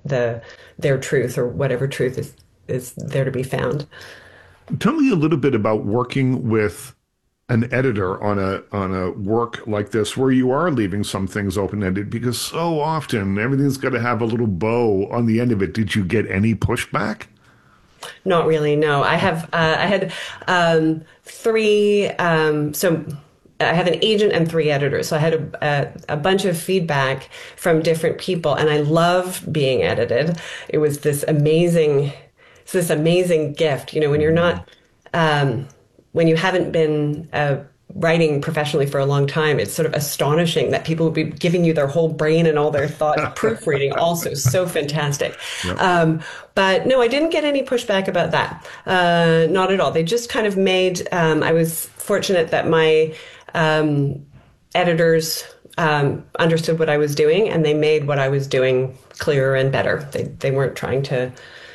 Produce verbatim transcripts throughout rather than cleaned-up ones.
the their truth or whatever truth is is there to be found. Tell me a little bit about working with an editor on a on a work like this where you are leaving some things open-ended, because so often everything's got to have a little bow on the end of it. Did you get any pushback? Not really, no. I have uh, I had um, three um, so I have an agent and three editors. So I had a, a, a bunch of feedback from different people, and I love being edited. It was this amazing it's this amazing gift, you know, when you're not um, when you haven't been uh, writing professionally for a long time. It's sort of astonishing that people would be giving you their whole brain and all their thoughts. Proofreading also so fantastic. Yep. Um, but no, I didn't get any pushback about that. Uh, not at all. They just kind of made, um, I was fortunate that my um, editors um, understood what I was doing, and they made what I was doing clearer and better. They, they weren't trying to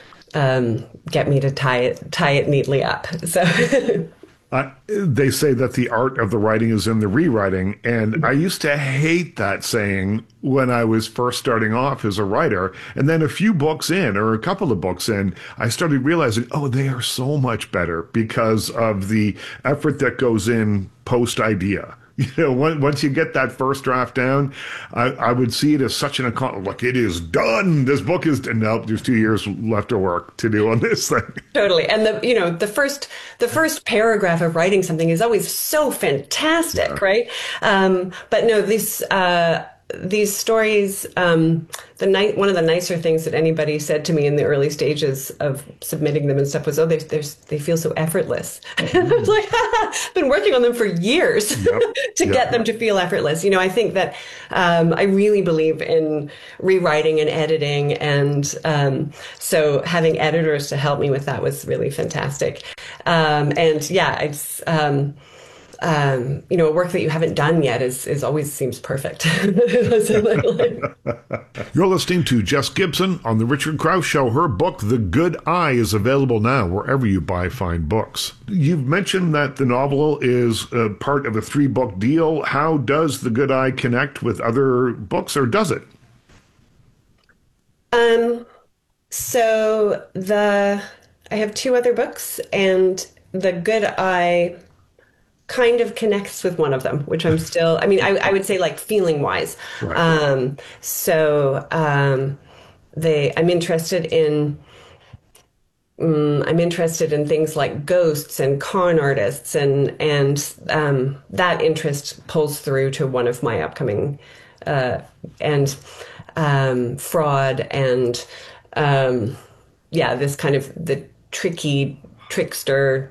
um, get me to tie it, tie it neatly up. So Uh, they say that the art of the writing is in the rewriting. And I used to hate that saying when I was first starting off as a writer. And then a few books in, or a couple of books in, I started realizing, oh, they are so much better because of the effort that goes in post idea. You know, once you get that first draft down, I, I would see it as such an accomplishment. Look, it is done. This book is done. Nope, there's two years left of work to do on this thing. Totally. And the, you know, the first, the first paragraph of writing something is always so fantastic, yeah. Right? Um, but no, this, uh, these stories, um, the night, one of the nicer things that anybody said to me in the early stages of submitting them and stuff was, oh, they they feel so effortless. Mm-hmm. I was like, I've been working on them for years yep. to yep. get them to feel effortless. You know, I think that um, I really believe in rewriting and editing. And um, so having editors to help me with that was really fantastic. Um, and yeah, it's, um, Um, you know, a work that you haven't done yet is, is always seems perfect. You're listening to Jess Gibson on The Richard Crouse Show. Her book, The Good Eye, is available now wherever you buy fine books. You've mentioned that the novel is a part of a three-book deal. How does The Good Eye connect with other books, or does it? Um, so the I have two other books, and The Good Eye kind of connects with one of them, which I'm still, I mean, I, I would say like feeling wise. Right. Um, so um, they, I'm interested in, um, I'm interested in things like ghosts and con artists, and, and um, that interest pulls through to one of my upcoming, uh, and um, fraud and, um, yeah, this kind of the tricky trickster,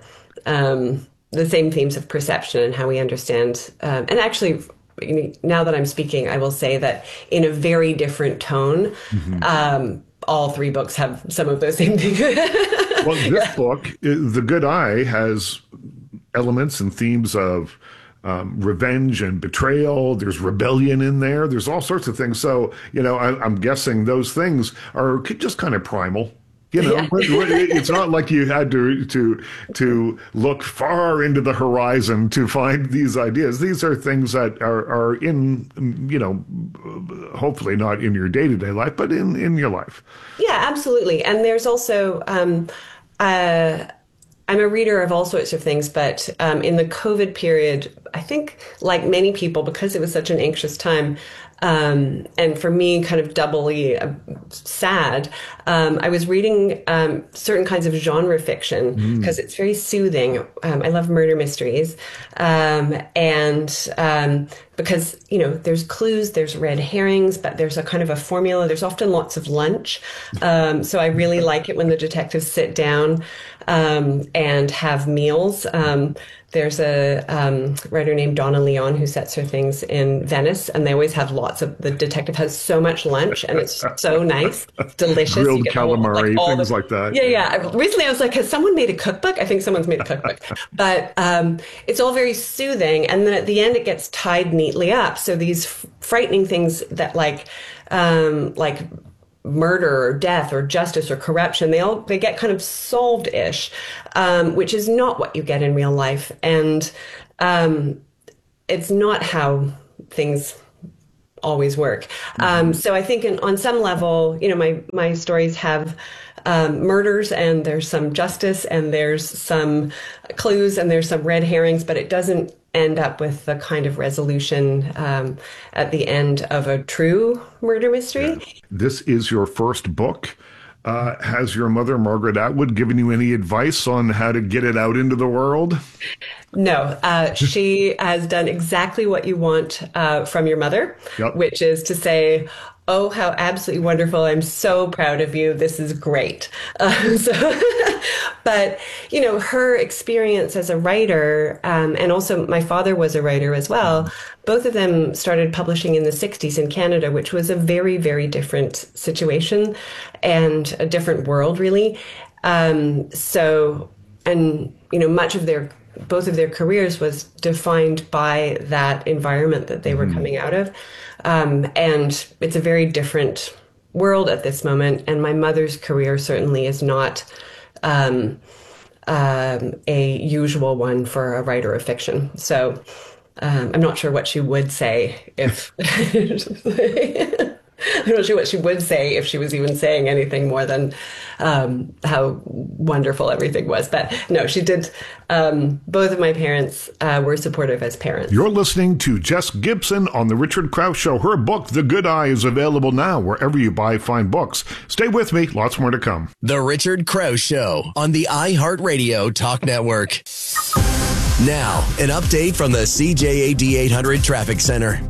um, the same themes of perception and how we understand. Um, and actually, now that I'm speaking, I will say that in a very different tone, mm-hmm. um, all three books have some of those same things. Well, this yeah. book, The Good Eye, has elements and themes of um, revenge and betrayal. There's rebellion in there. There's all sorts of things. So, you know, I, I'm guessing those things are just kind of primal. You know, yeah. It's not like you had to to to look far into the horizon to find these ideas. These are things that are, are in, you know, hopefully not in your day-to-day life, but in, in your life. Yeah, absolutely. And there's also, um, uh, I'm a reader of all sorts of things, but um, in the COVID period, I think like many people, because it was such an anxious time, Um, and for me, kind of doubly uh, sad, um, I was reading um, certain kinds of genre fiction because mm. it's very soothing. Um, I love murder mysteries. Um, and um, because, you know, there's clues, there's red herrings, but there's a kind of a formula. There's often lots of lunch. Um, so I really like it when the detectives sit down um, and have meals. Um, There's a um, writer named Donna Leon who sets her things in Venice, and they always have lots of, the detective has so much lunch, and it's so nice, it's delicious. Grilled calamari, like, things the, like that. Yeah, yeah. Recently I was like, has someone made a cookbook? I think someone's made a cookbook. But um, it's all very soothing, and then at the end it gets tied neatly up. So these f- frightening things that like, um, like, murder or death or justice or corruption, they all they get kind of solved-ish, um, which is not what you get in real life, and um, it's not how things always work. Um, so I think in, on some level, you know, my, my stories have um, murders, and there's some justice, and there's some clues, and there's some red herrings, but it doesn't end up with the kind of resolution um, at the end of a true murder mystery. Yeah. This is your first book. Uh, has your mother, Margaret Atwood, given you any advice on how to get it out into the world? No, uh, she has done exactly what you want uh, from your mother, yep. which is to say, oh, how absolutely wonderful. I'm so proud of you. This is great. Uh, so, but, you know, her experience as a writer, um, and also my father was a writer as well, both of them started publishing in the sixties in Canada, which was a very, very different situation and a different world, really. Um, so, and, you know, much of their both of their careers was defined by that environment that they were mm. coming out of. Um, and it's a very different world at this moment. And my mother's career certainly is not um, um, a usual one for a writer of fiction. So um, I'm not sure what she would say if... I'm not sure what she would say if she was even saying anything more than um, how wonderful everything was. But no, she did. Um, both of my parents uh, were supportive as parents. You're listening to Jess Gibson on The Richard Krause Show. Her book, The Good Eye, is available now wherever you buy fine books. Stay with me. Lots more to come. The Richard Krause Show on the iHeartRadio Talk Network. Now, an update from the C J A D eight hundred Traffic Center.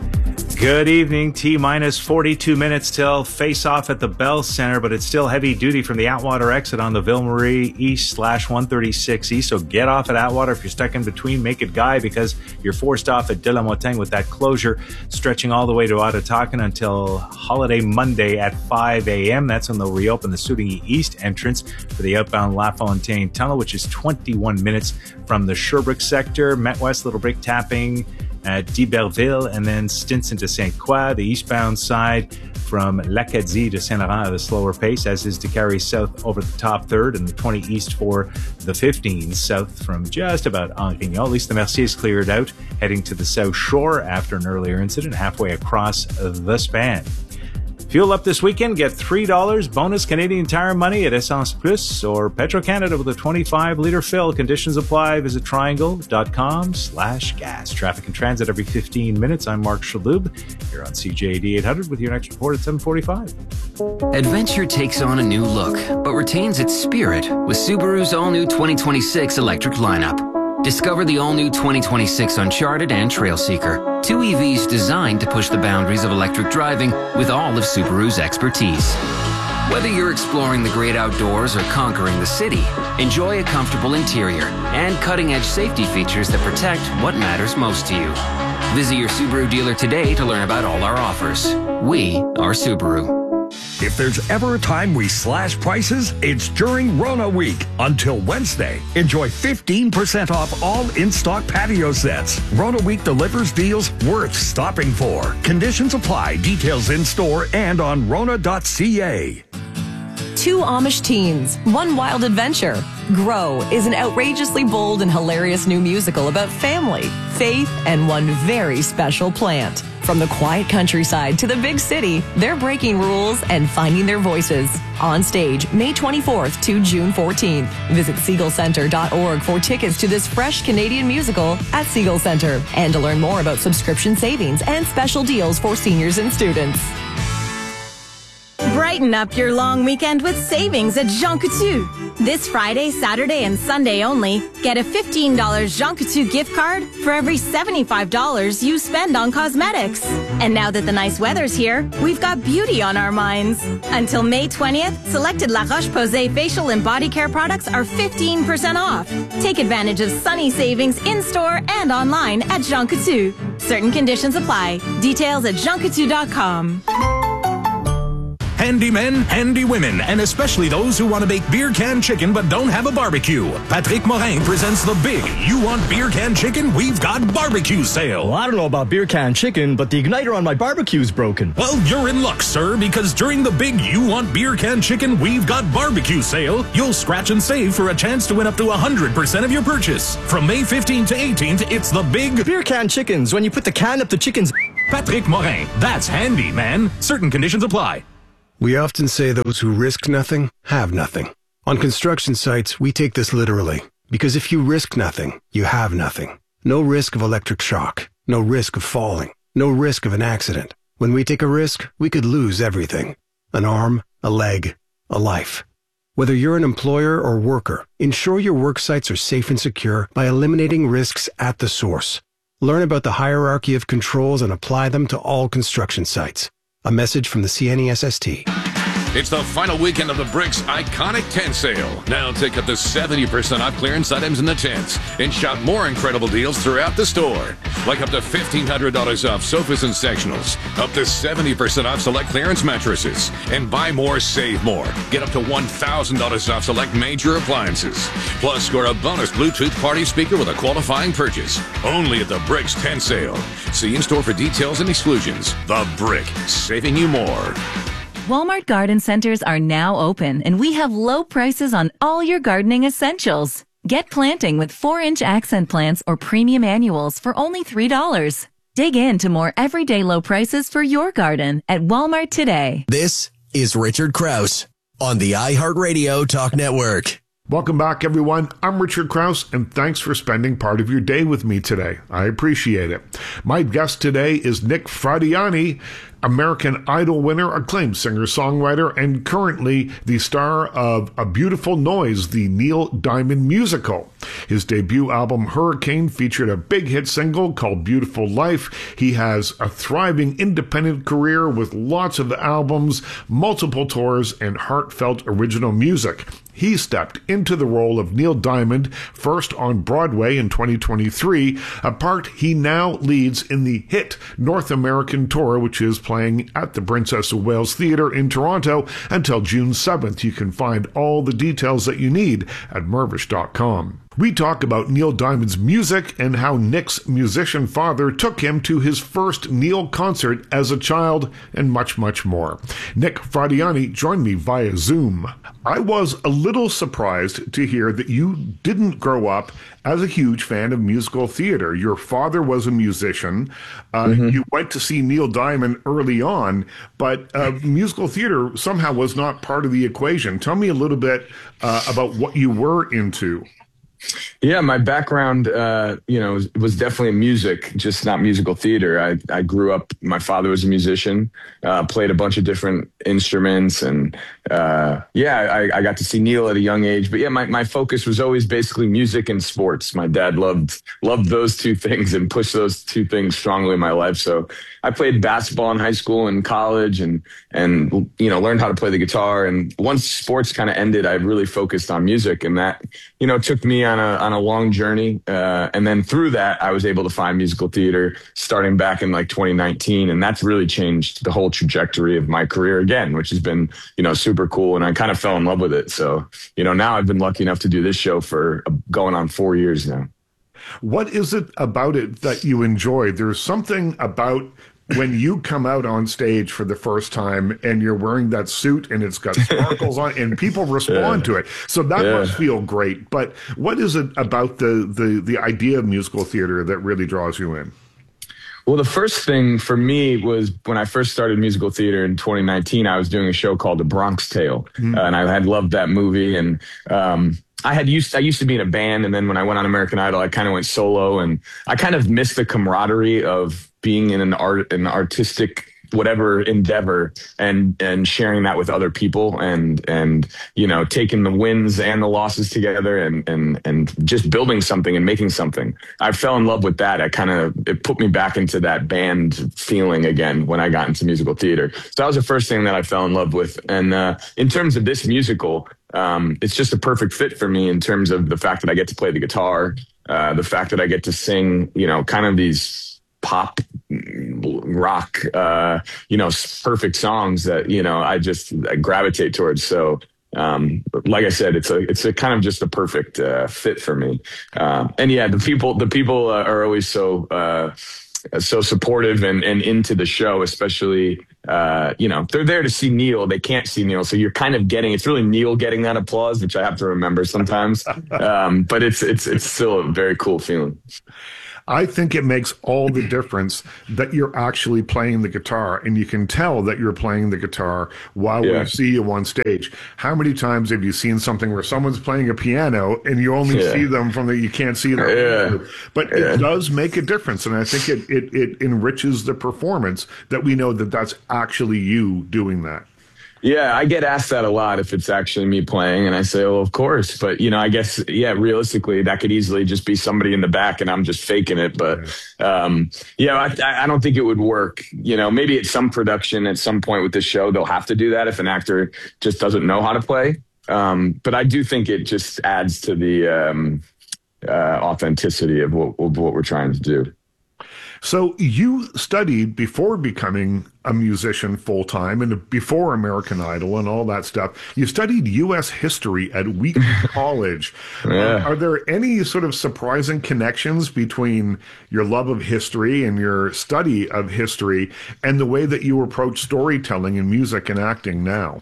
Good evening. T-minus forty-two minutes till face-off at the Bell Center, but it's still heavy duty from the Atwater exit on the Ville-Marie East slash one thirty-six East. So get off at Atwater. If you're stuck in between, make it Guy, because you're forced off at De La Montagne with that closure stretching all the way to Ottatakan until Holiday Monday at five a.m. That's when they'll reopen the Soutigny East entrance for the outbound La Fontaine Tunnel, which is twenty-one minutes from the Sherbrooke sector. Met West, little break tapping at d'Iberville, and then Stinson to Saint Croix. The eastbound side from L'Acadie to Saint-Laurent at a slower pace, as is to carry south over the top third, and the twenty east for the fifteen south from just about Angrignon. At least the Mercier is cleared out, heading to the South Shore after an earlier incident halfway across the span. Fuel up this weekend, get three dollars bonus Canadian Tire money at Essence Plus or Petro-Canada with a twenty-five litre fill. Conditions apply. Visit triangle.com slash gas. Traffic and transit every fifteen minutes. I'm Mark Shaloub here on C J A D eight hundred with your next report at seven forty-five. Adventure takes on a new look, but retains its spirit with Subaru's all-new twenty twenty-six electric lineup. Discover the all-new twenty twenty-six Uncharted and Trailseeker, two E Vs designed to push the boundaries of electric driving with all of Subaru's expertise. Whether you're exploring the great outdoors or conquering the city, enjoy a comfortable interior and cutting-edge safety features that protect what matters most to you. Visit your Subaru dealer today to learn about all our offers. We are Subaru. If there's ever a time we slash prices, it's during Rona Week. Until Wednesday, enjoy fifteen percent off all in-stock patio sets. Rona Week delivers deals worth stopping for. Conditions apply. Details in-store and on rona dot c a. Two Amish teens, one wild adventure. Grow is an outrageously bold and hilarious new musical about family, faith, and one very special plant. From the quiet countryside to the big city, they're breaking rules and finding their voices. On stage, May twenty-fourth to June fourteenth. Visit Seagull Center dot org for tickets to this fresh Canadian musical at Seagull Center, and to learn more about subscription savings and special deals for seniors and students. Brighten up your long weekend with savings at Jean Coutu. This Friday, Saturday, and Sunday only, get a fifteen dollars Jean Coutu gift card for every seventy-five dollars you spend on cosmetics. And now that the nice weather's here, we've got beauty on our minds. Until May twentieth, selected La Roche-Posay facial and body care products are fifteen percent off. Take advantage of sunny savings in-store and online at Jean Coutu. Certain conditions apply. Details at jean coutu dot com. Handy men, handy women, and especially those who want to make beer can chicken but don't have a barbecue. Patrick Morin presents the big You Want Beer Can Chicken? We've got barbecue sale. Well, I don't know about beer can chicken, but the igniter on my barbecue's broken. Well, you're in luck, sir, because during the big You Want Beer Can Chicken? We've got barbecue sale, you'll scratch and save for a chance to win up to one hundred percent of your purchase. From May fifteenth to eighteenth, it's the big Beer Can Chickens. When you put the can up the chicken's Patrick Morin. That's handy, man. Certain conditions apply. We often say those who risk nothing have nothing. On construction sites, we take this literally, because if you risk nothing, you have nothing. No risk of electric shock, no risk of falling, no risk of an accident. When we take a risk, we could lose everything. An arm, a leg, a life. Whether you're an employer or worker, ensure your work sites are safe and secure by eliminating risks at the source. Learn about the hierarchy of controls and apply them to all construction sites. A message from the C N E S S T. It's the final weekend of the Bricks Iconic Tent Sale. Now take up to seventy percent off clearance items in the tents and shop more incredible deals throughout the store. Like up to fifteen hundred dollars off sofas and sectionals, up to seventy percent off select clearance mattresses, and buy more, save more. Get up to one thousand dollars off select major appliances. Plus, score a bonus Bluetooth party speaker with a qualifying purchase. Only at the Bricks Tent Sale. See in-store for details and exclusions. The Brick, saving you more. Walmart garden centers are now open, and we have low prices on all your gardening essentials. Get planting with four-inch accent plants or premium annuals for only three dollars. Dig into more everyday low prices for your garden at Walmart today. This is Richard Krause on the iHeartRadio Talk Network. Welcome back, everyone. I'm Richard Krause, and thanks for spending part of your day with me today. I appreciate it. My guest today is Nick Fradiani, American Idol winner, acclaimed singer-songwriter, and currently the star of A Beautiful Noise, the Neil Diamond musical. His debut album, Hurricane, featured a big hit single called Beautiful Life. He has a thriving independent career with lots of albums, multiple tours, and heartfelt original music. He stepped into the role of Neil Diamond first on Broadway in twenty twenty-three, a part he now leads in the hit North American tour, which is playing at the Princess of Wales Theatre in Toronto until June seventh. You can find all the details that you need at Mirvish dot com. We talk about Neil Diamond's music and how Nick's musician father took him to his first Neil concert as a child, and much, much more. Nick Fradiani joined me via Zoom. I was a little surprised to hear that you didn't grow up as a huge fan of musical theater. Your father was a musician. Uh, mm-hmm. You went to see Neil Diamond early on, but uh, musical theater somehow was not part of the equation. Tell me a little bit uh, about what you were into. Yeah, my background, uh, you know, was, was definitely music, just not musical theater. I, I grew up, my father was a musician, uh, played a bunch of different instruments. And uh, yeah, I, I got to see Neil at a young age. But yeah, my, my focus was always basically music and sports. My dad loved loved those two things and pushed those two things strongly in my life. So I played basketball in high school and college and, and you know, learned how to play the guitar. And once sports kind of ended, I really focused on music. And that, you know, took me on a on a long journey. Uh, and then through that, I was able to find musical theater starting back in like twenty nineteen. And that's really changed the whole trajectory of my career again, which has been, you know, super cool. And I kind of fell in love with it. So, you know, now I've been lucky enough to do this show for going on four years now. What is it about it that you enjoy? There's something about when you come out on stage for the first time and you're wearing that suit and it's got sparkles on and people respond yeah. to it. So that yeah. must feel great. But what is it about the, the, the idea of musical theater that really draws you in? Well, the first thing for me was when I first started musical theater in twenty nineteen, I was doing a show called The Bronx Tale. Mm-hmm. Uh, and I had loved that movie. And, um, I had used, I used to be in a band. And then when I went on American Idol, I kind of went solo and I kind of missed the camaraderie of being in an art, an artistic, whatever endeavor and, and sharing that with other people and, and, you know, taking the wins and the losses together and, and, and just building something and making something. I fell in love with that. I kind of, it put me back into that band feeling again when I got into musical theater. So that was the first thing that I fell in love with. And, uh, in terms of this musical, um, it's just a perfect fit for me in terms of the fact that I get to play the guitar, uh, the fact that I get to sing, you know, kind of these pop rock, uh, you know, perfect songs that, you know, I just I gravitate towards. So, um, like I said, it's a, it's a kind of just a perfect, uh, fit for me. Um, and yeah, the people, the people uh, are always so, uh, so supportive and, and into the show, especially, uh, you know, they're there to see Neil. They can't see Neil. So you're kind of getting, it's really Neil getting that applause, which I have to remember sometimes. Um, but it's, it's, it's still a very cool feeling. I think it makes all the difference that you're actually playing the guitar, and you can tell that you're playing the guitar while Yeah. we see you on stage. How many times have you seen something where someone's playing a piano and you only Yeah. see them from the, you can't see them. Yeah. But Yeah. it does make a difference, and I think it, it, it enriches the performance that we know that that's actually you doing that. Yeah, I get asked that a lot if it's actually me playing, and I say, well, of course. But, you know, I guess, yeah, realistically, that could easily just be somebody in the back and I'm just faking it. But, um, yeah, I, I don't think it would work. You know, maybe at some production at some point with this show, they'll have to do that if an actor just doesn't know how to play. Um, but I do think it just adds to the um, uh, authenticity of what, of what we're trying to do. So you studied before becoming a musician full time and before American Idol and all that stuff. You studied U S history at Wheaton College. Yeah. Uh, are there any sort of surprising connections between your love of history and your study of history and the way that you approach storytelling in music and acting now?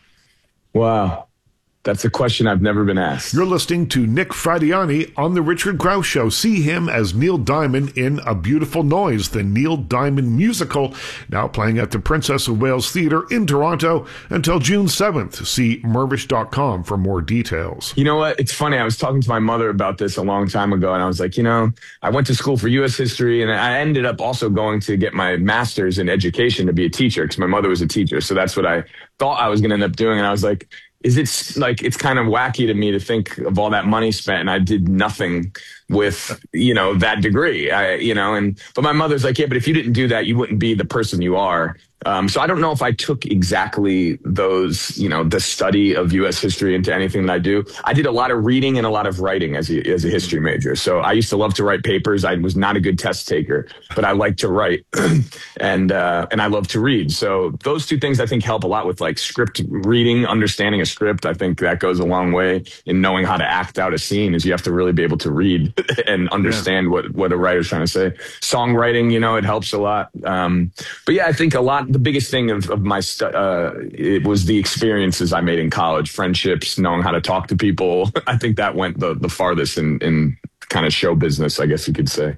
Wow. That's a question I've never been asked. You're listening to Nick Fradiani on The Richard Grouse Show. See him as Neil Diamond in A Beautiful Noise, the Neil Diamond musical, now playing at the Princess of Wales Theatre in Toronto until June seventh. See Mirvish dot com for more details. You know what? It's funny. I was talking to my mother about this a long time ago, and I was like, you know, I went to school for U S history, and I ended up also going to get my master's in education to be a teacher because my mother was a teacher. So that's what I thought I was going to end up doing. And I was like, is it like, it's kind of wacky to me to think of all that money spent and I did nothing with, you know, that degree, I, you know, and, but my mother's like, yeah, but if you didn't do that, you wouldn't be the person you are. Um, so I don't know if I took exactly those, you know, the study of U S history into anything that I do. I did a lot of reading and a lot of writing as a, as a history major. So I used to love to write papers. I was not a good test taker, but I like to write and, uh, and I love to read. So those two things I think help a lot with like script reading, understanding a script. I think that goes a long way in knowing how to act out a scene is you have to really be able to read and understand yeah. what, what a writer's trying to say. Songwriting, you know, it helps a lot. Um, but yeah, I think a lot, the biggest thing of, of my stu- uh, it was the experiences I made in college, friendships, knowing how to talk to people. I think that went the, the farthest in, in kind of show business, I guess you could say.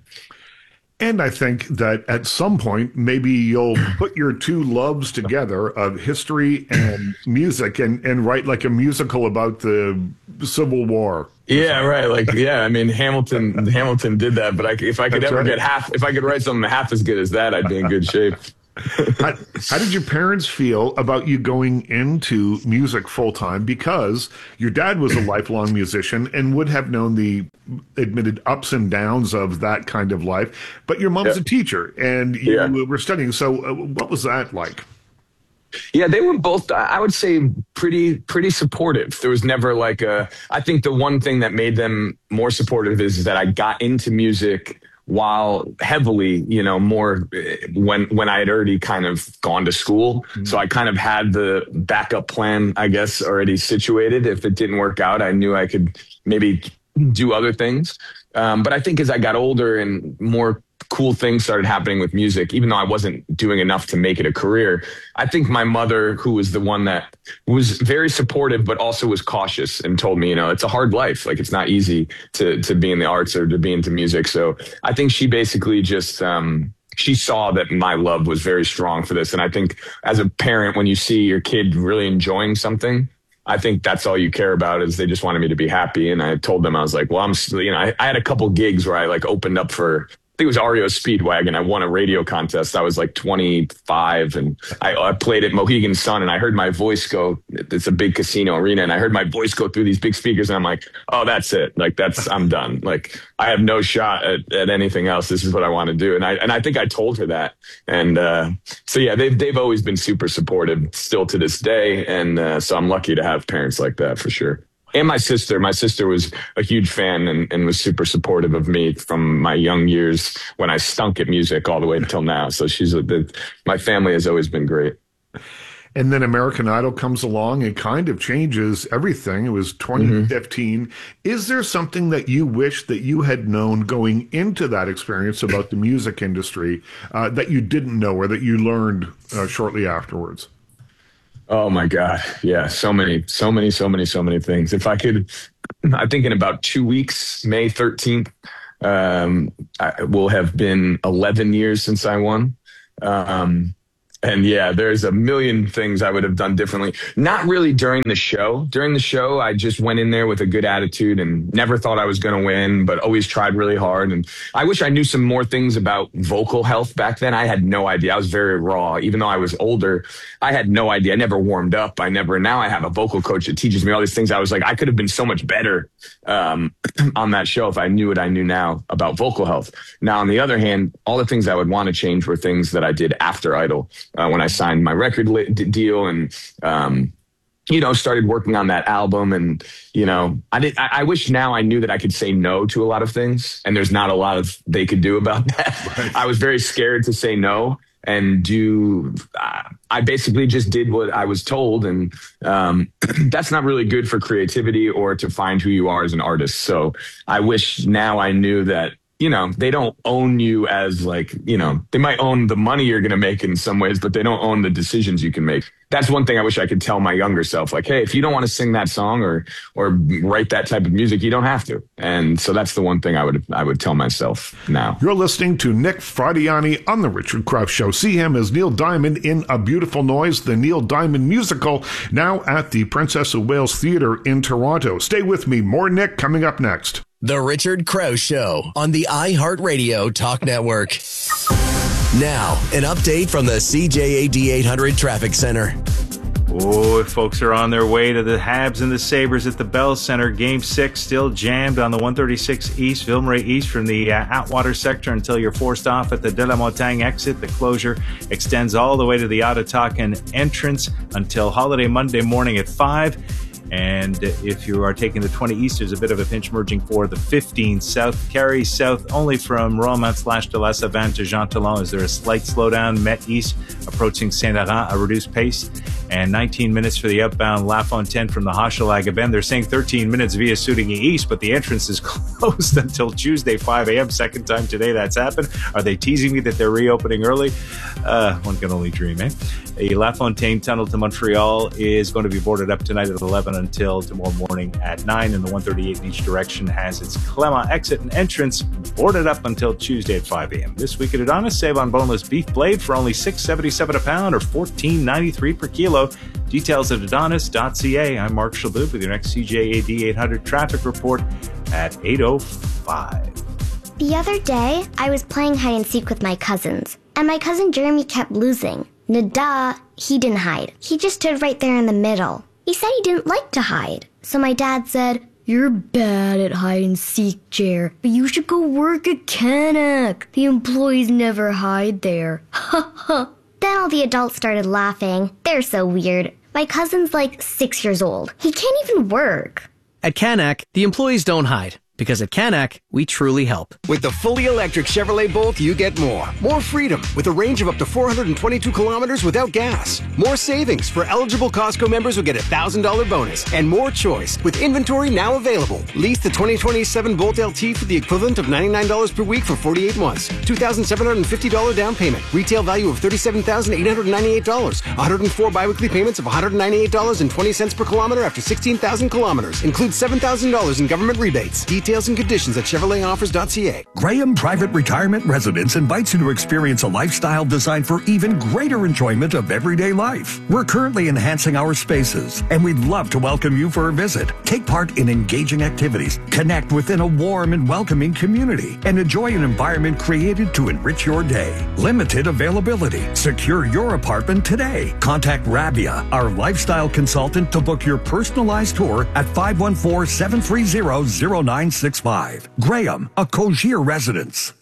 And I think that at some point, maybe you'll put your two loves together of history and music and, and write like a musical about the Civil War. Yeah, right. Like, yeah, I mean, Hamilton, Hamilton did that, but I, if I could That's ever right. get half, if I could write something half as good as that, I'd be in good shape. how, how did your parents feel about you going into music full time? Because your dad was a lifelong musician and would have known the admitted ups and downs of that kind of life. But your mom's yeah. a teacher and you yeah. were studying. So uh, what was that like? Yeah, they were both, I would say, pretty, pretty supportive. There was never like a, I think the one thing that made them more supportive is that I got into music while heavily, you know, more when, when I had already kind of gone to school. Mm-hmm. So I kind of had the backup plan, I guess, already situated. If it didn't work out, I knew I could maybe do other things. Um, but I think as I got older and more cool things started happening with music, even though I wasn't doing enough to make it a career, I think my mother, who was the one that was very supportive, but also was cautious and told me, you know, it's a hard life. Like it's not easy to, to be in the arts or to be into music. So I think she basically just, um, she saw that my love was very strong for this. And I think as a parent, when you see your kid really enjoying something, I think that's all you care about is they just wanted me to be happy. And I told them, I was like, well, I'm, you know, I, I had a couple gigs where I like opened up for, I think it was R E O Speedwagon. I won a radio contest. I was like twenty-five and I, I played at Mohegan Sun and I heard my voice go, it's a big casino arena. And I heard my voice go through these big speakers and I'm like, oh, that's it. Like that's, I'm done. Like I have no shot at, at anything else. This is what I want to do. And I, and I think I told her that. And, uh, so yeah, they've, they've always been super supportive still to this day. And, uh, so I'm lucky to have parents like that for sure. And my sister, my sister was a huge fan and, and was super supportive of me from my young years when I stunk at music all the way until now. So she's a, the, my family has always been great. And then American Idol comes along and kind of changes everything. It was twenty fifteen. Mm-hmm. Is there something that you wish that you had known going into that experience about the music industry uh, that you didn't know or that you learned uh, shortly afterwards? Oh my God. Yeah. So many, so many, so many, so many things. If I could, I think in about two weeks, May thirteenth, Um, I will have been eleven years since I won. Um, And yeah, there's a million things I would have done differently. Not really during the show. During the show, I just went in there with a good attitude and never thought I was going to win, but always tried really hard. And I wish I knew some more things about vocal health back then. I had no idea. I was very raw. Even though I was older, I had no idea. I never warmed up. I never, now I have a vocal coach that teaches me all these things. I was like, I could have been so much better um, on that show if I knew what I knew now about vocal health. Now, on the other hand, all the things I would want to change were things that I did after Idol. Uh, when I signed my record li- deal and, um, you know, started working on that album. And, you know, I did, I, I wish now I knew that I could say no to a lot of things. And there's not a lot of they could do about that. Right. I was very scared to say no and do, uh, I basically just did what I was told. And um, that's not really good for creativity or to find who you are as an artist. So I wish now I knew that, you know, they don't own you as like, you know, they might own the money you're going to make in some ways, but they don't own the decisions you can make. That's one thing I wish I could tell my younger self. Like, hey, if you don't want to sing that song or or write that type of music, you don't have to. And so that's the one thing I would I would tell myself now. You're listening to Nick Fradiani on The Richard Crouse Show. See him as Neil Diamond in A Beautiful Noise, the Neil Diamond musical, now at the Princess of Wales Theatre in Toronto. Stay with me. More Nick coming up next. The Richard Crouse Show on the iHeartRadio Talk Network. Now, an update from the C J A D eight hundred Traffic Center. Oh, if folks are on their way to the Habs and the Sabres at the Bell Center, Game six still jammed on the one thirty-six East, Ville-Marie East from the uh, Atwater sector until you're forced off at the De La Montagne exit. The closure extends all the way to the Ottotaken entrance until Holiday Monday morning at five. And if you are taking the twenty East, there's a bit of a pinch merging for the fifteen South. Carry south only from Rosemont slash de la Savane to Jean Talon. Is there a slight slowdown? Met East approaching Saint-Laurent, a reduced pace. And nineteen minutes for the outbound La Fontaine from the Hochelaga Bend. They're saying thirteen minutes via Soudigny East, but the entrance is closed until Tuesday, five a.m. Second time today that's happened. Are they teasing me that they're reopening early? Uh, one can only dream, eh? A La Fontaine tunnel to Montreal is going to be boarded up tonight at eleven until tomorrow morning at nine. And the one thirty-eight in each direction has its Clement exit and entrance boarded up until Tuesday at five a.m. This week at Adonis, save on boneless beef blade for only six seventy-seven a pound or fourteen ninety-three per kilo. Details at adonis dot c a. I'm Mark Shalhoub with your next C J A D eight hundred traffic report at eight oh five. The other day, I was playing hide and seek with my cousins, and my cousin Jeremy kept losing. Nada, he didn't hide. He just stood right there in the middle. He said he didn't like to hide. So my dad said, "You're bad at hide and seek, Jer, but you should go work at Canuck. The employees never hide there." Ha ha. Then all the adults started laughing. They're so weird. My cousin's like six years old. He can't even work. At Canuck, the employees don't hide. Because at Canuck, we truly help. With the fully electric Chevrolet Bolt, you get more. More freedom with a range of up to four hundred twenty-two kilometers without gas. More savings for eligible Costco members who get a one thousand dollars bonus. And more choice with inventory now available. Lease the twenty twenty-seven Bolt L T for the equivalent of ninety-nine dollars per week for forty-eight months. two thousand seven hundred fifty dollars down payment. Retail value of thirty-seven thousand eight hundred ninety-eight dollars. one hundred four biweekly payments of one hundred ninety-eight dollars and twenty cents per kilometer after sixteen thousand kilometers. Includes seven thousand dollars in government rebates. Details and conditions at Chevrolet Offers dot c a. Graham Private Retirement Residence invites you to experience a lifestyle designed for even greater enjoyment of everyday life. We're currently enhancing our spaces, and we'd love to welcome you for a visit. Take part in engaging activities, connect within a warm and welcoming community, and enjoy an environment created to enrich your day. Limited availability. Secure your apartment today. Contact Rabia, our lifestyle consultant, to book your personalized tour at five one four, seven three zero, zero nine six five. Graham, a Cogier residence.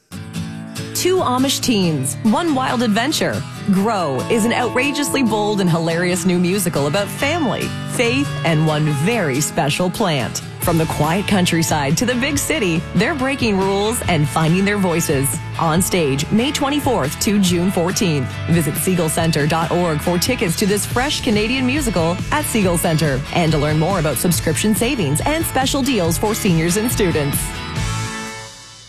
Two Amish teens, one wild adventure. Grow is an outrageously bold and hilarious new musical about family, faith, and one very special plant. From the quiet countryside to the big city, they're breaking rules and finding their voices. On stage, May twenty-fourth to June fourteenth. Visit Siegel Center dot org for tickets to this fresh Canadian musical at Siegel Center and to learn more about subscription savings and special deals for seniors and students.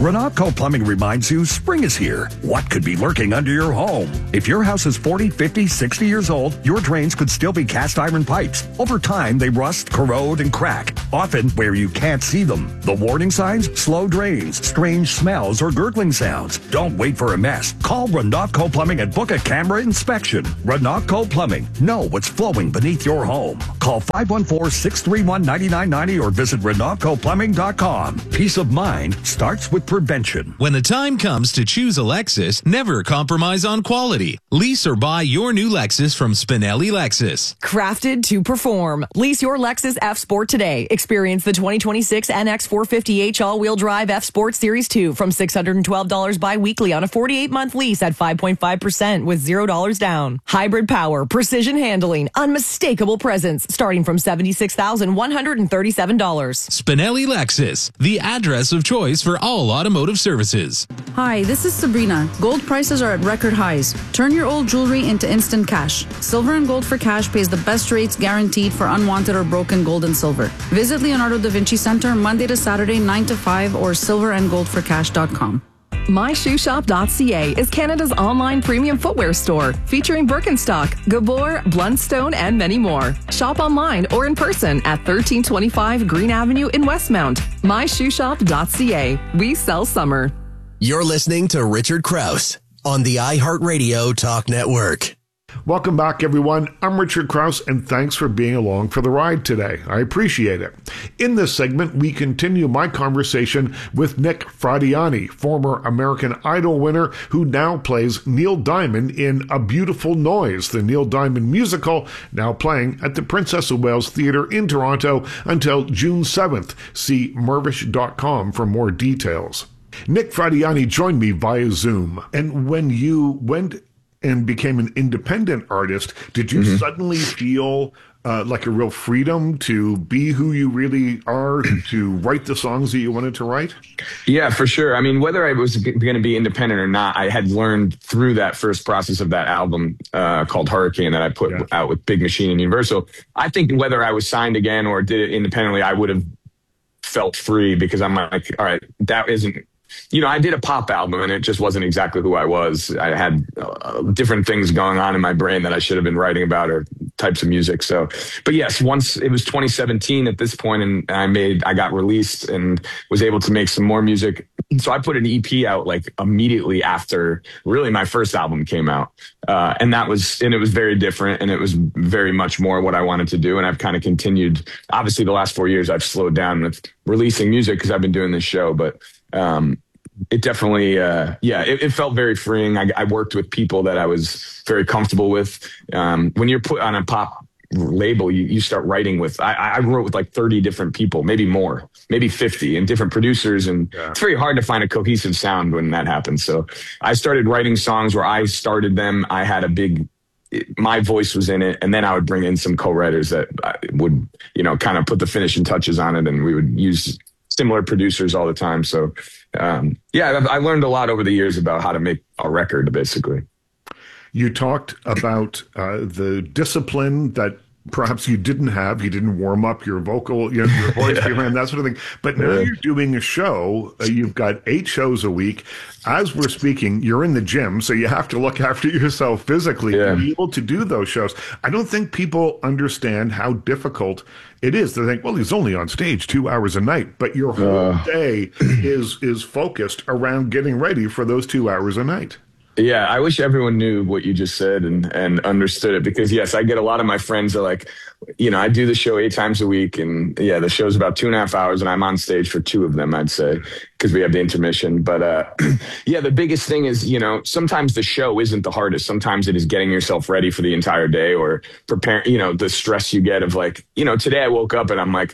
Renatco Plumbing reminds you spring is here. What could be lurking under your home? If your house is forty, fifty, sixty years old, your drains could still be cast iron pipes. Over time, they rust, corrode, and crack, often where you can't see them. The warning signs? Slow drains, strange smells, or gurgling sounds. Don't wait for a mess. Call Renatco Plumbing and book a camera inspection. Renatco Plumbing. Know what's flowing beneath your home. Call five one four, six three one, nine nine nine zero or visit Renatco Plumbing dot com. Peace of mind starts with prevention. When the time comes to choose a Lexus, never compromise on quality. Lease or buy your new Lexus from Spinelli Lexus. Crafted to perform. Lease your Lexus F Sport today. Experience the twenty twenty-six N X four fifty H all-wheel drive F Sport Series two from six hundred twelve dollars bi-weekly on a forty-eight month lease at five point five percent with zero dollars down. Hybrid power, precision handling, unmistakable presence starting from seventy-six thousand one hundred thirty-seven dollars. Spinelli Lexus, the address of choice for all automotive services. Hi, this is Sabrina. Gold prices are at record highs. Turn your old jewelry into instant cash. Silver and Gold for Cash pays the best rates guaranteed for unwanted or broken gold and silver. Visit Leonardo da Vinci Center Monday to Saturday, nine to five or silver and gold for cash dot com. my shoe shop dot c a is Canada's online premium footwear store featuring Birkenstock, Gabor, Blundstone, and many more. Shop online or in person at thirteen twenty-five Green Avenue in Westmount. my shoe shop dot c a. We sell summer. You're listening to Richard Krause on the iHeartRadio Talk Network. Welcome back, everyone. I'm Richard Krause, and thanks for being along for the ride today. I appreciate it. In this segment, we continue my conversation with Nick Fradiani, former American Idol winner who now plays Neil Diamond in A Beautiful Noise, the Neil Diamond musical, now playing at the Princess of Wales Theatre in Toronto until June seventh. See mervish dot com for more details. Nick Fradiani joined me via Zoom, and when you went and became an independent artist, did you mm-hmm. suddenly feel uh, like a real freedom to be who you really are, to write the songs that you wanted to write? Yeah, for sure. I mean, whether I was going to be independent or not, I had learned through that first process of that album uh, called Hurricane that I put yeah. out with Big Machine and Universal. I think whether I was signed again or did it independently, I would have felt free because I'm like, all right, that isn't, you know, I did a pop album and it just wasn't exactly who I was. I had uh, different things going on in my brain that I should have been writing about or types of music. So, but yes, once it was twenty seventeen at this point and I made, I got released and was able to make some more music. So I put an E P out like immediately after really my first album came out. Uh, and that was, and it was very different and it was very much more what I wanted to do. And I've kind of continued, obviously the last four years I've slowed down with releasing music because I've been doing this show, but Um, it definitely, uh, yeah, it, it felt very freeing. I, I worked with people that I was very comfortable with. Um, when you're put on a pop label, you, you start writing with, I, I wrote with like thirty different people, maybe more, maybe fifty and different producers. And yeah. It's very hard to find a cohesive sound when that happens. So I started writing songs where I started them. I had a big, my voice was in it. And then I would bring in some co-writers that would, you know, kind of put the finishing touches on it. And we would use similar producers all the time. So, um, yeah, I learned a lot over the years about how to make a record, basically. You talked about uh, the discipline that perhaps you didn't have. You didn't warm up your vocal, you know, your voice, yeah. your that sort of thing. But now yeah. you're doing a show. Uh, you've got eight shows a week. As we're speaking, you're in the gym, so you have to look after yourself physically yeah. to be able to do those shows. I don't think people understand how difficult it is. They think, well, he's only on stage two hours a night, but your whole uh. day is is focused around getting ready for those two hours a night. Yeah, I wish everyone knew what you just said and, and understood it because, yes, I get a lot of my friends are like, you know, I do the show eight times a week and, yeah, the show's about two and a half hours and I'm on stage for two of them, I'd say, because we have the intermission. But, uh, yeah, the biggest thing is, you know, sometimes the show isn't the hardest. Sometimes it is getting yourself ready for the entire day or preparing, you know, the stress you get of like, you know, today I woke up and I'm like,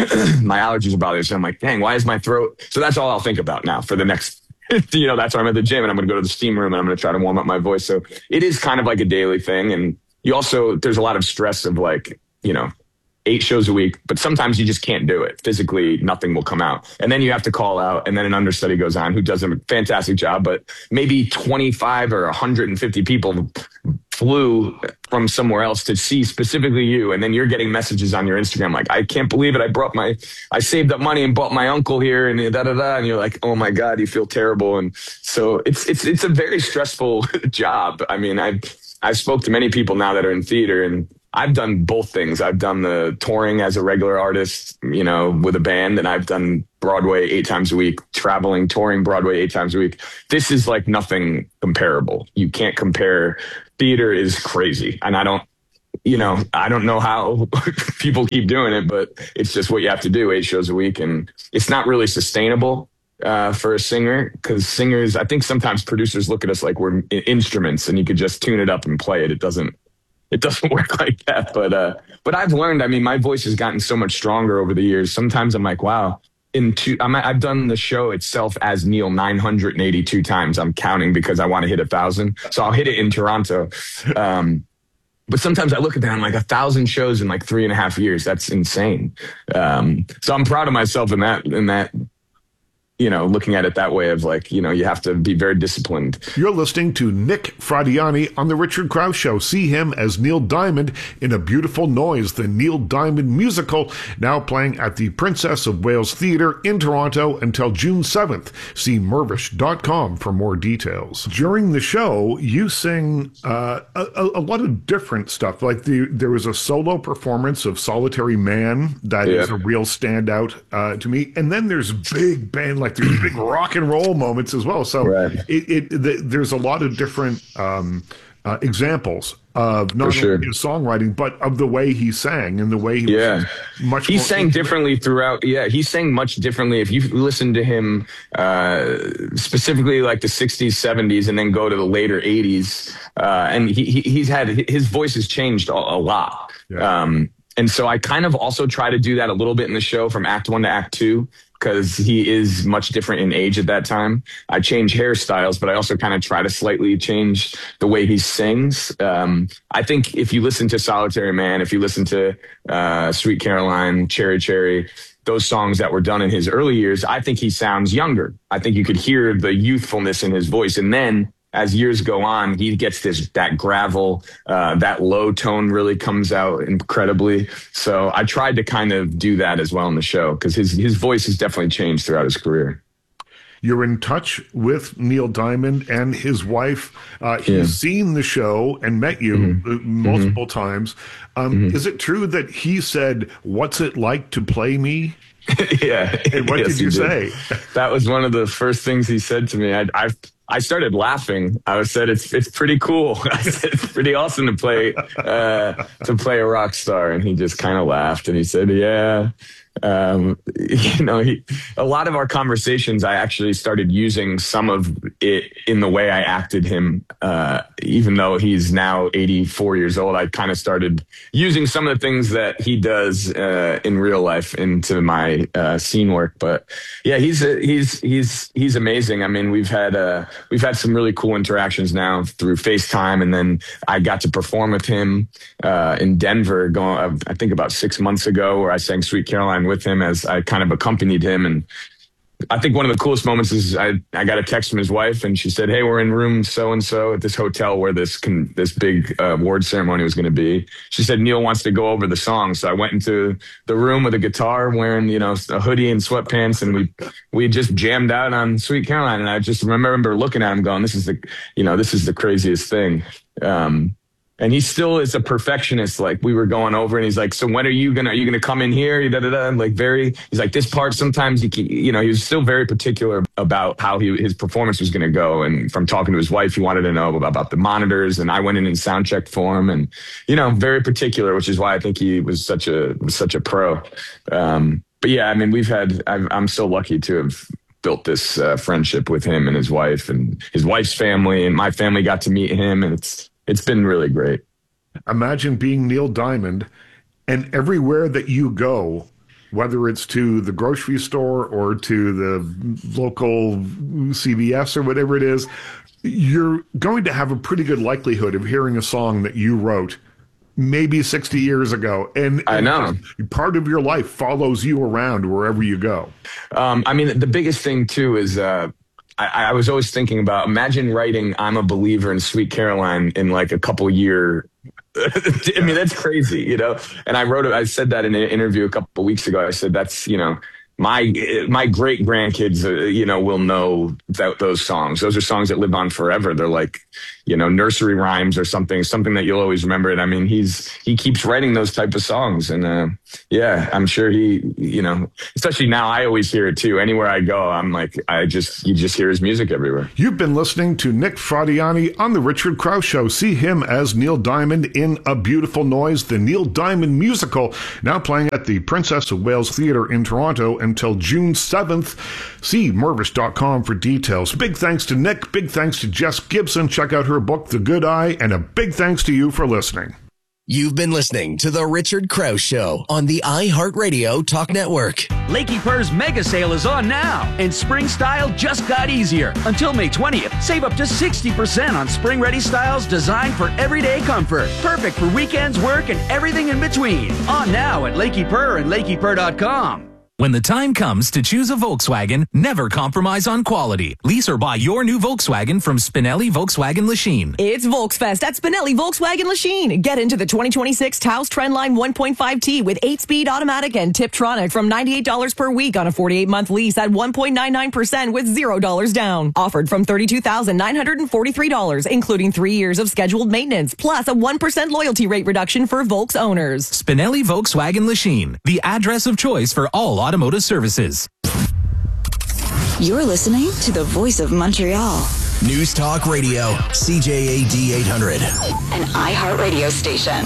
my allergies are bothering me. So I'm like, dang, why is my throat? So that's all I'll think about now for the next you know, that's why I'm at the gym and I'm going to go to the steam room and I'm going to try to warm up my voice. So it is kind of like a daily thing. And you also, there's a lot of stress of like, you know, eight shows a week, but sometimes you just can't do it. Physically, nothing will come out. And then you have to call out and then an understudy goes on who does a fantastic job, but maybe twenty-five or one hundred fifty people flew from somewhere else to see specifically you. And then you're getting messages on your Instagram like, I can't believe it. I brought my, I saved up money and bought my uncle here and da da da. And you're like, oh my God, you feel terrible. And so it's, it's, it's a very stressful job. I mean, I've, I've spoke to many people now that are in theater, and I've done both things. I've done the touring as a regular artist, you know, with a band, and I've done Broadway eight times a week, traveling, touring Broadway eight times a week. This is like nothing comparable. You can't compare. Theater is crazy. And I don't, you know, I don't know how people keep doing it, but it's just what you have to do, eight shows a week. And it's not really sustainable uh, for a singer, because singers, I think sometimes producers look at us like we're instruments and you could just tune it up and play it. It doesn't. It doesn't work like that, but uh, but I've learned. I mean, my voice has gotten so much stronger over the years. Sometimes I'm like, wow. In two, I'm, I've done the show itself as Neil nine hundred eighty-two times. I'm counting because I want to hit a thousand. So I'll hit it in Toronto. Um, but sometimes I look at that, I'm like, a thousand shows in like three and a half years. That's insane. Um, so I'm proud of myself in that. In that. You know, looking at it that way of like, you know, you have to be very disciplined. You're listening to Nick Fradiani on The Richard Krause Show. See him as Neil Diamond in A Beautiful Noise, the Neil Diamond musical, now playing at the Princess of Wales Theatre in Toronto until June seventh. See mervish dot com for more details. During the show, you sing uh, a, a lot of different stuff. Like the, there was a solo performance of Solitary Man that yeah. is a real standout uh, to me. And then there's big band like Like there's big rock and roll moments as well. So right. it, it the, there's a lot of different um, uh, examples of not sure. only his songwriting, but of the way he sang and the way he yeah. was much he more sang intimate. differently throughout. Yeah, he sang much differently. If you listen to him uh, specifically like the sixties, seventies, and then go to the later eighties, uh, and he, he he's had his voice has changed a, a lot. Yeah. Um, and so I kind of also try to do that a little bit in the show from act one to act two, because he is much different in age at that time. I change hairstyles, but I also kind of try to slightly change the way he sings. Um, I think if you listen to Solitary Man, if you listen to uh, Sweet Caroline, Cherry Cherry, those songs that were done in his early years, I think he sounds younger. I think you could hear the youthfulness in his voice. And then as years go on, he gets this, that gravel, uh, that low tone really comes out incredibly. So I tried to kind of do that as well in the show, because his, his voice has definitely changed throughout his career. You're in touch with Neil Diamond and his wife. Uh, he's yeah. seen the show and met you mm-hmm. multiple mm-hmm. times. Um, mm-hmm. Is it true that he said, "What's it like to play me?" yeah. And what yes, did you say? That was one of the first things he said to me. I, I I started laughing. I said, "It's it's pretty cool." I said, "It's pretty awesome to play uh, to play a rock star," and he just kind of laughed and he said, "Yeah." Um, you know, he, a lot of our conversations, I actually started using some of it in the way I acted him. Uh, even though he's now eighty-four years old, I kind of started using some of the things that he does uh, in real life into my uh, scene work. But yeah, he's a, he's he's he's amazing. I mean, we've had uh, we've had some really cool interactions now through FaceTime, and then I got to perform with him uh, in Denver, going I think about six months ago, where I sang Sweet Caroline with him as I kind of accompanied him. And I think one of the coolest moments is I, I got a text from his wife, and she said, "Hey, we're in room so-and-so at this hotel where this can, this big uh, award ceremony was going to be." She said, "Neil wants to go over the song." So I went into the room with a guitar, wearing, you know, a hoodie and sweatpants, and we, we just jammed out on Sweet Caroline. And I just remember looking at him going, this is the, you know, this is the craziest thing. Um, And he still is a perfectionist. Like, we were going over and he's like, "So when are you going to, are you going to come in here?" Da, da, da. Like very, he's like, "This part sometimes you can," you know, he was still very particular about how he, his performance was going to go. And from talking to his wife, he wanted to know about, about the monitors, and I went in and sound checked for him, and, you know, very particular, which is why I think he was such a, was such a pro. Um, but yeah, I mean, we've had, I've, I'm so lucky to have built this uh, friendship with him and his wife and his wife's family, and my family got to meet him, and it's, It's been really great. Imagine being Neil Diamond, and everywhere that you go, whether it's to the grocery store or to the local C V S or whatever it is, you're going to have a pretty good likelihood of hearing a song that you wrote maybe sixty years ago. And, I know. and part of your life follows you around wherever you go. Um, I mean, the biggest thing, too, is... Uh, I, I was always thinking about, imagine writing I'm a Believer in Sweet Caroline in like a couple year. I mean, that's crazy, you know? And I wrote it, I said that in an interview a couple of weeks ago. I said, that's, you know, my, my great grandkids, uh, you know, will know that those songs. Those are songs that live on forever. They're like, you know, nursery rhymes or something, something that you'll always remember. And I mean, he's, he keeps writing those type of songs. And, uh, yeah, I'm sure he, you know, especially now I always hear it too. Anywhere I go, I'm like, I just, you just hear his music everywhere. You've been listening to Nick Fradiani on The Richard Krause Show. See him as Neil Diamond in A Beautiful Noise, the Neil Diamond musical, now playing at the Princess of Wales Theatre in Toronto until June seventh. See Mervis dot com for details. Big thanks to Nick. Big thanks to Jess Gibson. Check out her book, The Good Eye. And a big thanks to you for listening. You've been listening to The Richard Krause Show on the iHeartRadio Talk Network. Lakey Purr's mega sale is on now, and spring style just got easier. Until May twentieth, save up to sixty percent on spring-ready styles designed for everyday comfort. Perfect for weekends, work, and everything in between. On now at Lakey Purr and Lakey Purr dot com. When the time comes to choose a Volkswagen, never compromise on quality. Lease or buy your new Volkswagen from Spinelli Volkswagen Lachine. It's Volksfest at Spinelli Volkswagen Lachine. Get into the twenty twenty-six Taos Trendline one point five T with eight-speed automatic and Tiptronic from ninety-eight dollars per week on a forty-eight month lease at one point nine nine percent with zero dollars down. Offered from thirty-two thousand nine hundred forty-three dollars, including three years of scheduled maintenance, plus a one percent loyalty rate reduction for Volks owners. Spinelli Volkswagen Lachine, the address of choice for all automotive services. You're listening to the voice of Montreal. News Talk Radio, C J A D eight hundred. An iHeartRadio station.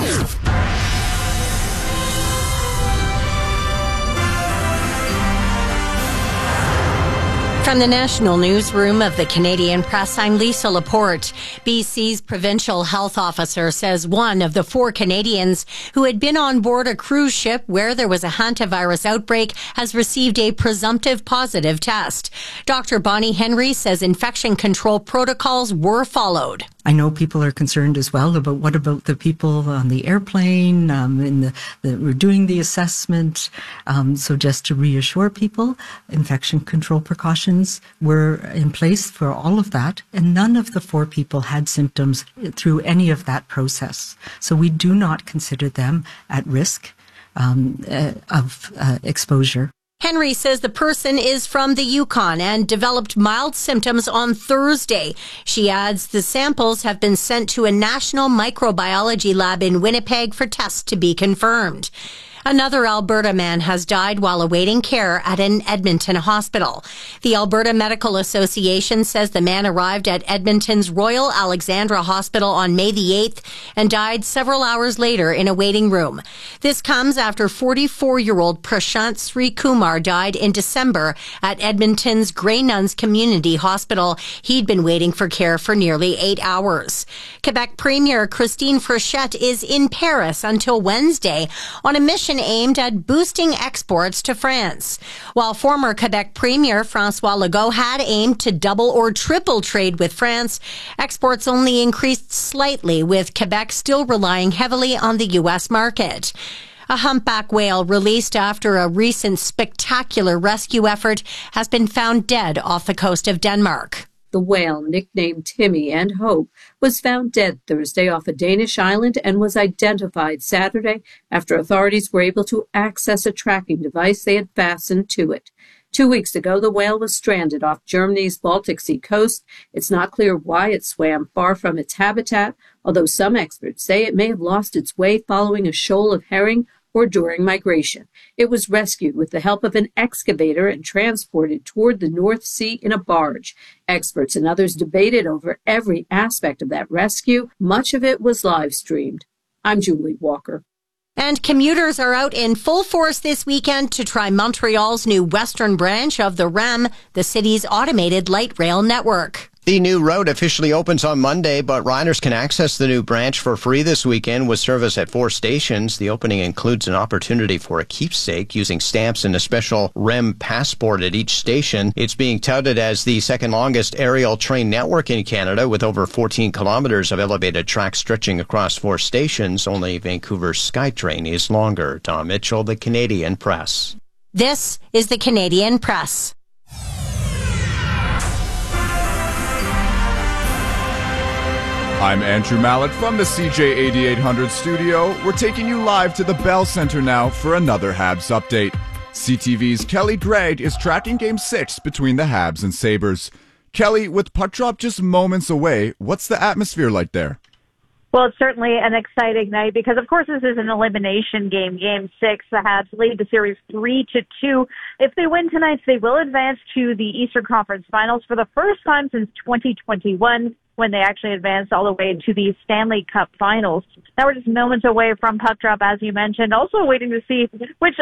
From the National Newsroom of the Canadian Press, I'm Lisa Laporte. B C's provincial health officer says one of the four Canadians who had been on board a cruise ship where there was a hantavirus outbreak has received a presumptive positive test. Doctor Bonnie Henry says infection control protocols were followed. I know people are concerned as well about what about the people on the airplane, um, in the, the we're doing the assessment. Um, so just to reassure people, infection control precautions were in place for all of that, and none of the four people had symptoms through any of that process. So we do not consider them at risk um, uh, of uh, exposure. Henry says the person is from the Yukon and developed mild symptoms on Thursday. She adds the samples have been sent to a national microbiology lab in Winnipeg for tests to be confirmed. Another Alberta man has died while awaiting care at an Edmonton hospital. The Alberta Medical Association says the man arrived at Edmonton's Royal Alexandra Hospital on May the eighth and died several hours later in a waiting room. This comes after forty-four-year-old Prashant Sri Kumar died in December at Edmonton's Grey Nuns Community Hospital. He'd been waiting for care for nearly eight hours. Quebec Premier Christine Frechette is in Paris until Wednesday on a mission aimed at boosting exports to France. While former Quebec Premier François Legault had aimed to double or triple trade with France, exports only increased slightly, with Quebec still relying heavily on the U S market. A humpback whale released after a recent spectacular rescue effort has been found dead off the coast of Denmark. The whale, nicknamed Timmy and Hope, was found dead Thursday off a Danish island and was identified Saturday after authorities were able to access a tracking device they had fastened to it. Two weeks ago, the whale was stranded off Germany's Baltic Sea coast. It's not clear why it swam far from its habitat, although some experts say it may have lost its way following a shoal of herring or during migration. It was rescued with the help of an excavator and transported toward the North Sea in a barge. Experts and others debated over every aspect of that rescue. Much of it was live streamed. I'm Julie Walker. And commuters are out in full force this weekend to try Montreal's new western branch of the R E M, the city's automated light rail network. The new route officially opens on Monday, but riders can access the new branch for free this weekend with service at four stations. The opening includes an opportunity for a keepsake using stamps and a special R E M passport at each station. It's being touted as the second longest aerial train network in Canada, with over fourteen kilometers of elevated track stretching across four stations. Only Vancouver's SkyTrain is longer. Tom Mitchell, the Canadian Press. This is the Canadian Press. I'm Andrew Mallett from the C J eighty-eight hundred studio. We're taking you live to the Bell Center now for another Habs update. C T V's Kelly Gregg is tracking Game six between the Habs and Sabres. Kelly, with puck drop just moments away, what's the atmosphere like there? Well, it's certainly an exciting night because, of course, this is an elimination game. Game six, the Habs lead the series three to two. If they win tonight, they will advance to the Eastern Conference Finals for the first time since twenty twenty-one, when they actually advanced all the way to the Stanley Cup Finals. Now we're just moments away from puck drop, as you mentioned. Also waiting to see which